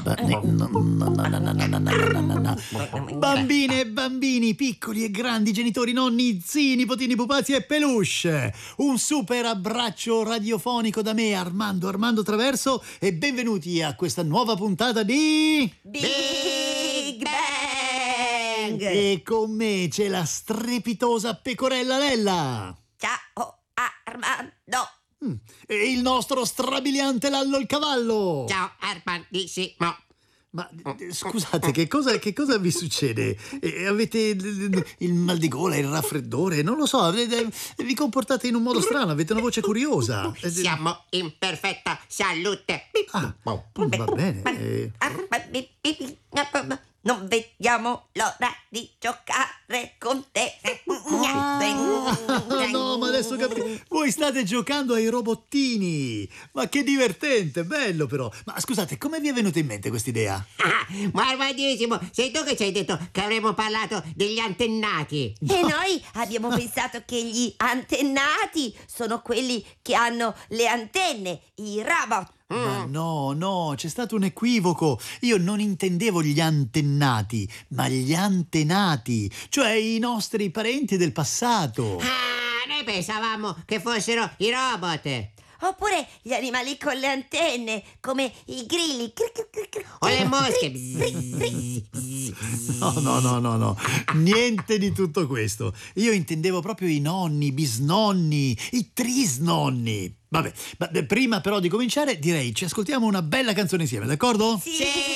Bambine e bambini, piccoli e grandi, genitori, nonni, zii, nipotini, pupazzi e peluche. Un super abbraccio radiofonico da me, Armando Traverso, e benvenuti a questa nuova puntata di Big Bang! E con me c'è la strepitosa pecorella Lella. Ciao Armando! E il nostro strabiliante Lallo il cavallo. Ciao Armandissimo. Ma scusate, che cosa vi succede? Avete il mal di gola, il raffreddore? Non lo so, vi comportate in un modo strano, avete una voce curiosa. Siamo in perfetta salute. Va bene. Non vediamo l'ora di giocare con te. No, ma adesso capisco. Voi state giocando ai robottini. Ma che divertente, bello però. Ma scusate, come vi è venuta in mente quest'idea? Ma Armandissimo, sei tu che ci hai detto che avremmo parlato degli antennati. E noi abbiamo pensato che gli antennati sono quelli che hanno le antenne, i robot. Ma no, c'è stato un equivoco. Io non intendevo gli antennati, ma gli antenati, cioè i nostri parenti del passato. Noi pensavamo che fossero i robot. Oppure gli animali con le antenne, come i grilli. O le mosche. No. Niente di tutto questo. Io intendevo proprio i nonni, i bisnonni, i trisnonni. Vabbè, prima però di cominciare direi ci ascoltiamo una bella canzone insieme, d'accordo? Sì!